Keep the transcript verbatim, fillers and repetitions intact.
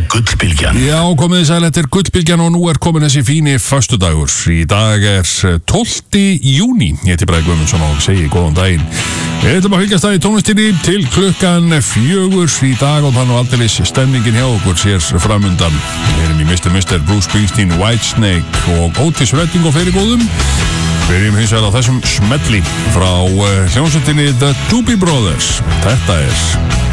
Gullbylgjan. Já, komið þið sæl, þetta er Gullbylgjan og nú er komin þessi fíni föstudagur. Í dag er tólfti júní. Ég heiti Bragi Guðmundsson og segi góðan daginn. Við ætlum að fylgjast það í tónlistinni til klukkan fjögur í dag og þannig aldeilis stemningin hjá okkur sér framundan. Við erum í mister mister Bruce Springsteen, Whitesnake og Otis Redding og fleiri góðum. Við erum hins vegar á þessum smelli frá hljómsveitinni The Doobie Brothers. Þetta er